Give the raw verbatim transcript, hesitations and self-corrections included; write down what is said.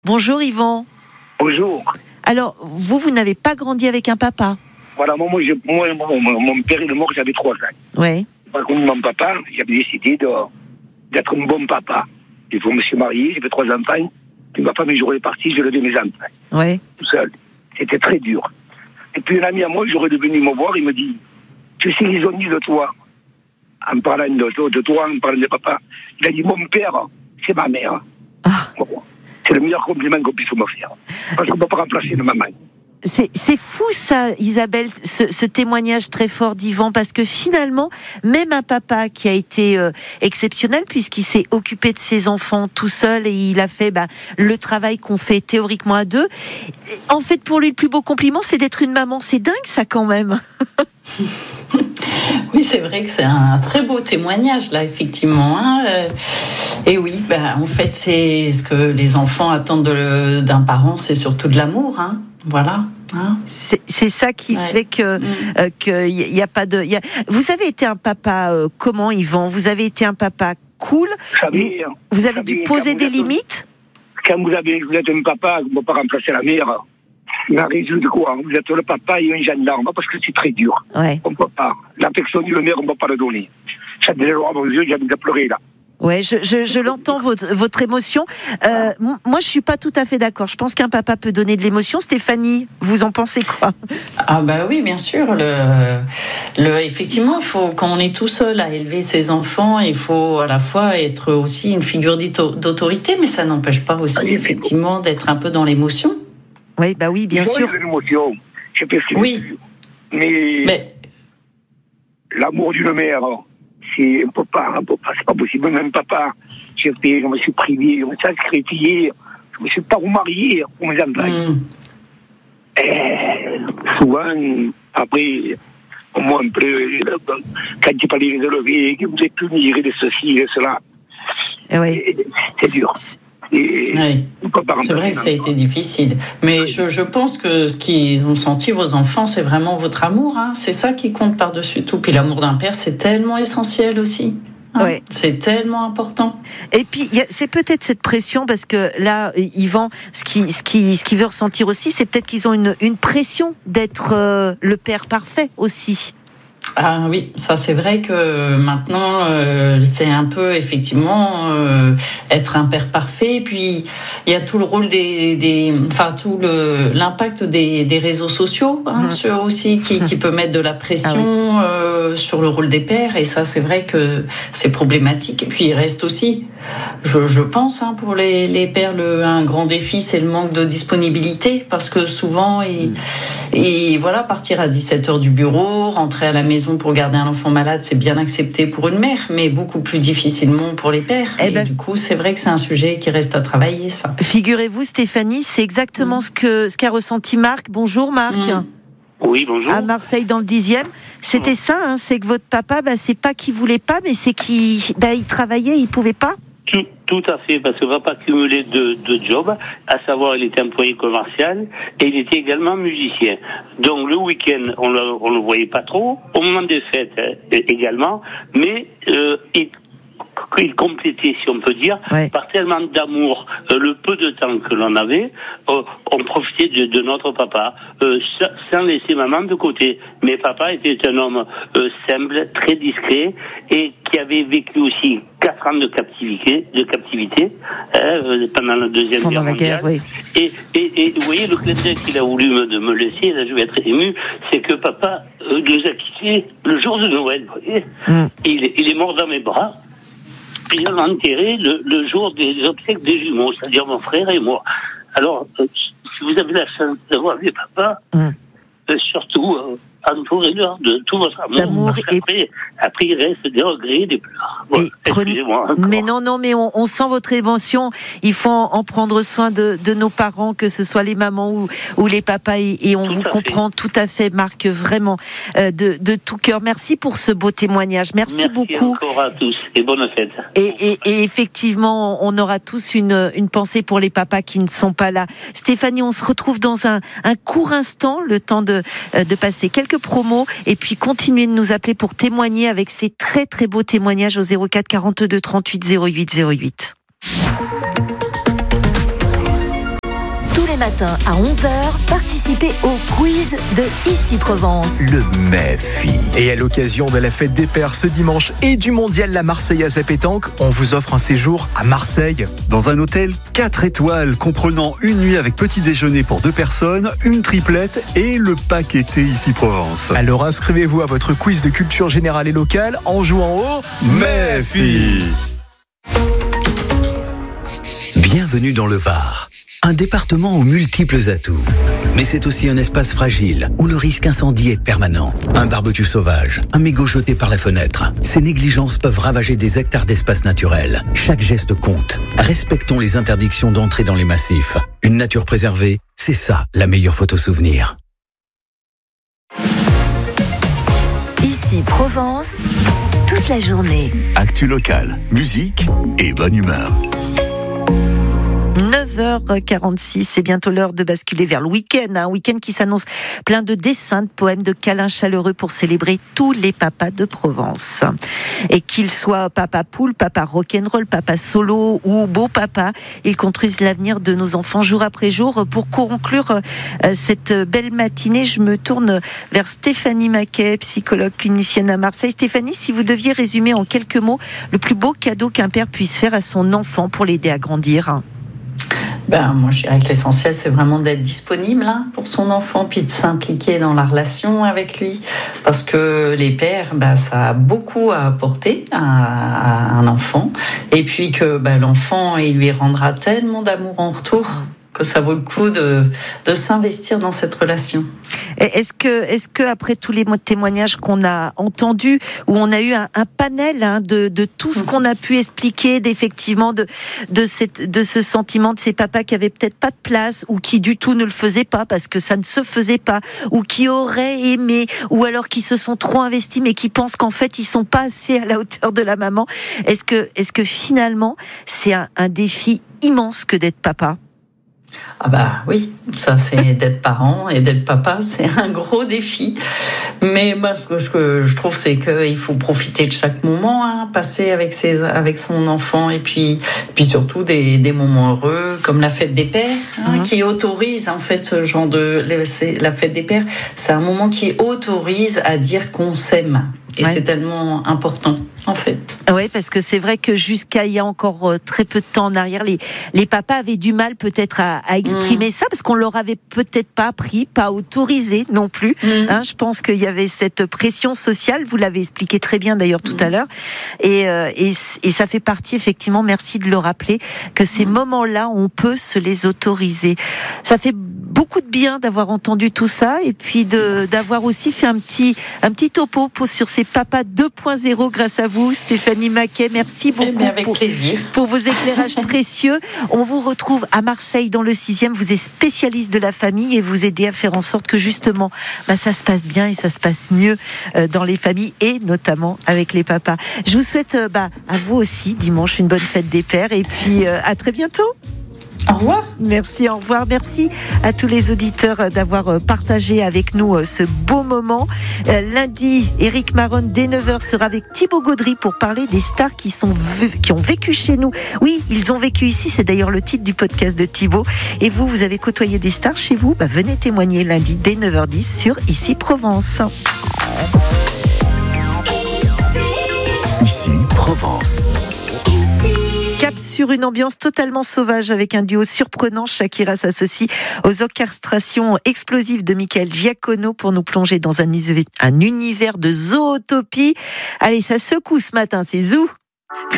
Bonjour Yvan. Bonjour. Alors, vous, vous n'avez pas grandi avec un papa? Voilà, moi, moi, je, moi mon, mon père est mort, j'avais trois ans. Oui. Par contre, mon papa, j'avais décidé de, d'être un bon papa. Il faut me suis marié, j'ai fait trois enfants. Puis ma femme, jour est partie, je levais mes enfants. Oui. Tout seul. C'était très dur. Et puis un ami à moi, j'aurais devenu me voir, il me dit, tu sais, ils ont dit de toi, en parlant de, de toi, en parlant de papa, il a dit, mon père, c'est ma mère. Ah. Bon, c'est le meilleur compliment qu'on puisse me faire. Parce qu'on ne peut pas remplacer une maman. C'est, c'est fou ça, Isabelle, ce, ce témoignage très fort d'Yvan, parce que finalement, même un papa qui a été euh, exceptionnel, puisqu'il s'est occupé de ses enfants tout seul et il a fait bah, le travail qu'on fait théoriquement à deux. En fait, pour lui, le plus beau compliment, c'est d'être une maman. C'est dingue ça quand même. Oui, c'est vrai que c'est un très beau témoignage là, effectivement. Hein. Et oui, bah, en fait, c'est ce que les enfants attendent de, d'un parent, c'est surtout de l'amour. Hein. Voilà. Hein. C'est, c'est ça qui ouais. fait que mmh. euh, que y, y a pas de. Y a... Vous avez été un papa euh, comment, Yvan? Vous avez été un papa cool. Savez, vous, vous avez savez, dû poser des êtes, limites. Quand vous, avez, vous êtes un papa, vous ne pouvez pas remplacer la mère. La raison de quoi? Vous êtes le papa et un gendarme, parce que c'est très dur. Ouais. On ne peut pas. L'affection du mère, on ne peut pas le donner. Ça déjà à mon yeux, j'ai envie de pleurer là. Ouais, je, je, je l'entends votre, votre émotion. Euh, moi, je suis pas tout à fait d'accord. Je pense qu'un papa peut donner de l'émotion. Stéphanie, vous en pensez quoi? Ah bah oui, bien sûr. Le, le, effectivement, il faut, quand on est tout seul à élever ses enfants, il faut à la fois être aussi une figure d'autorité, mais ça n'empêche pas aussi Allez, effectivement d'être un peu dans l'émotion. Oui, bah oui, bien sûr. L'émotion, je peux oui, mais, mais l'amour d'une mère. C'est un peu pas, un peu pas, c'est pas possible. Même papa, j'ai fait, je me suis privé, je me suis sacrifié, je me suis pas remarié pour mes enfants. Mm. Et souvent, après, au moins, quand il fallait les élever, que vous êtes punir de ceci et de cela, et oui. c'est dur. Et oui. C'est vrai que ça a été difficile. Mais je, je pense que ce qu'ils ont senti, vos enfants, c'est vraiment votre amour. Hein. C'est ça qui compte par-dessus tout. Puis l'amour d'un père, c'est tellement essentiel aussi. Hein. Ouais. C'est tellement important. Et puis, y a, c'est peut-être cette pression, parce que là, Yvan, ce qu'il ce qui, ce qui veut ressentir aussi, c'est peut-être qu'ils ont une, une pression d'être euh, le père parfait aussi. Ah oui, ça c'est vrai que maintenant euh, c'est un peu effectivement euh, être un père parfait. Et puis il y a tout le rôle des, des enfin tout le l'impact des, des réseaux sociaux hein, mmh. sur aussi qui, qui peut mettre de la pression ah oui. euh, sur le rôle des pères. Et ça c'est vrai que c'est problématique. Et puis il reste aussi, je, je pense hein, pour les, les pères, le, un grand défi c'est le manque de disponibilité parce que souvent ils, mmh. et voilà partir à dix-sept heures du bureau, rentrer à la maison pour garder un enfant malade, c'est bien accepté pour une mère, mais beaucoup plus difficilement pour les pères. Eh ben, et du coup, c'est vrai que c'est un sujet qui reste à travailler, ça. Figurez-vous, Stéphanie, c'est exactement mmh. ce que ce qu'a ressenti Marc. Bonjour, Marc. Mmh. Oui, bonjour. À Marseille, dans le dixième. C'était mmh. ça, hein, c'est que votre papa, bah, c'est pas qu'il voulait pas, mais c'est qu'il bah, il travaillait, il pouvait pas. Tout, tout à fait, parce qu'on ne va pas cumuler deux de jobs, à savoir il était employé commercial et il était également musicien. Donc le week-end, on le, on le voyait pas trop, au moment des fêtes hein, également, mais euh, il, il complétait, si on peut dire, ouais. par tellement d'amour, euh, le peu de temps que l'on avait, euh, on profitait de, de notre papa, euh, sans laisser maman de côté. Mais papa était un homme euh, simple, très discret, et qui avait vécu aussi quatre ans de captivité, de captivité euh, pendant la Deuxième pendant Guerre la mondiale. Guerre, oui. et, et, et vous voyez, le clin d'œil qu'il a voulu me, de me laisser, là je vais être ému, c'est que papa euh, nous a quittés le jour de Noël. Vous voyez mm. il, il est mort dans mes bras. Et on l'a enterré le, le jour des obsèques des jumeaux, c'est-à-dire mon frère et moi. Alors, euh, si vous avez la chance d'avoir des papas, mm. euh, surtout euh, entourez-leur de tout votre amour. D'amour et... après, après, il reste des regrets, des pleurs. Bon, excusez-moi. Encore. Mais non, non, mais on, on sent votre émotion. Il faut en, en prendre soin de, de nos parents, que ce soit les mamans ou, ou les papas, et, et on tout vous comprend fait. Tout à fait, Marc, vraiment, euh, de, de tout cœur. Merci pour ce beau témoignage. Merci, Merci beaucoup. Merci encore à tous et bonne fête. Et, et, et effectivement, on aura tous une, une pensée pour les papas qui ne sont pas là. Stéphanie, on se retrouve dans un, un court instant, le temps de, de passer quelques promos et puis continuez de nous appeler pour témoigner avec ces très très beaux témoignages au zéro quatre quarante-deux trente-huit zéro huit zéro huit. matin à onze heures, participez au quiz de Ici Provence. Le Méfi. Et à l'occasion de la fête des pères ce dimanche et du mondial La Marseillaise à pétanque, on vous offre un séjour à Marseille. Dans un hôtel quatre étoiles comprenant une nuit avec petit déjeuner pour deux personnes, une triplette et le pack été Ici Provence. Alors inscrivez-vous à votre quiz de culture générale et locale en jouant au Méfi. Bienvenue dans le Var. Un département aux multiples atouts. Mais c'est aussi un espace fragile où le risque incendie est permanent. Un barbecue sauvage, un mégot jeté par la fenêtre. Ces négligences peuvent ravager des hectares d'espace naturel. Chaque geste compte. Respectons les interdictions d'entrée dans les massifs. Une nature préservée, c'est ça la meilleure photo souvenir. Ici Provence, toute la journée. Actu locale, musique et bonne humeur. neuf heures quarante-six, c'est bientôt l'heure de basculer vers le week-end. Un week-end qui s'annonce plein de dessins, de poèmes, de câlins chaleureux pour célébrer tous les papas de Provence. Et qu'ils soient papa poule, papa rock'n'roll, papa solo ou beau papa, ils construisent l'avenir de nos enfants jour après jour. Pour conclure cette belle matinée, je me tourne vers Stéphanie Maquet, psychologue clinicienne à Marseille. Stéphanie, si vous deviez résumer en quelques mots le plus beau cadeau qu'un père puisse faire à son enfant pour l'aider à grandir. Ben, moi, je dirais que l'essentiel, c'est vraiment d'être disponible hein, pour son enfant, puis de s'impliquer dans la relation avec lui. Parce que les pères, ben, ça a beaucoup à apporter à, à un enfant. Et puis que ben, l'enfant, il lui rendra tellement d'amour en retour que ça vaut le coup de, de s'investir dans cette relation. Est-ce que, est-ce que après tous les témoignages qu'on a entendus, où on a eu un, un panel hein, de, de tout ce qu'on a pu expliquer, d'effectivement de, de, cette, de ce sentiment de ces papas qui avaient peut-être pas de place, ou qui du tout ne le faisaient pas parce que ça ne se faisait pas, ou qui auraient aimé, ou alors qui se sont trop investis mais qui pensent qu'en fait ils sont pas assez à la hauteur de la maman. Est-ce que, est-ce que finalement c'est un, un défi immense que d'être papa? Ah bah oui, ça c'est d'être parent et d'être papa, c'est un gros défi. Mais moi, ce que je, je trouve, c'est qu'il faut profiter de chaque moment, hein, passer avec ses, avec son enfant, et puis, puis surtout des, des moments heureux, comme la fête des pères, hein, mmh. qui autorise en fait ce genre de, la fête des pères, c'est un moment qui autorise à dire qu'on s'aime. Et ouais. c'est tellement important, en fait. Oui, parce que c'est vrai que jusqu'à il y a encore très peu de temps en arrière, les, les papas avaient du mal peut-être à, à exprimer mmh. ça, parce qu'on leur avait peut-être pas appris, pas autorisé non plus. Mmh. Hein, je pense qu'il y avait cette pression sociale, vous l'avez expliqué très bien d'ailleurs tout mmh. à l'heure. Et, euh, et, et ça fait partie, effectivement, merci de le rappeler, que ces mmh. moments-là, on peut se les autoriser. Ça fait beaucoup de bien d'avoir entendu tout ça, et puis de, d'avoir aussi fait un petit, un petit topo sur ces Papa deux point zéro grâce à vous, Stéphanie Maquet. Merci beaucoup eh avec pour, plaisir. pour vos éclairages précieux. On vous retrouve à Marseille dans le sixième. Vous êtes spécialiste de la famille et vous aidez à faire en sorte que justement bah, ça se passe bien et ça se passe mieux euh, dans les familles et notamment avec les papas. Je vous souhaite euh, bah, à vous aussi dimanche une bonne fête des pères et puis euh, à très bientôt. Au revoir. Merci, au revoir. Merci à tous les auditeurs d'avoir partagé avec nous ce beau moment. Lundi, Éric Maronne, dès neuf heures, sera avec Thibaut Gaudry pour parler des stars qui, sont, qui ont vécu chez nous. Oui, ils ont vécu ici, c'est d'ailleurs le titre du podcast de Thibaut. Et vous, vous avez côtoyé des stars chez vous ? Bah, venez témoigner lundi, dès neuf heures dix sur Ici Provence. Ici Provence. Cap sur une ambiance totalement sauvage avec un duo surprenant. Shakira s'associe aux orchestrations explosives de Michael Giacono pour nous plonger dans un univers de zootopie. Allez, ça secoue ce matin, c'est Zou.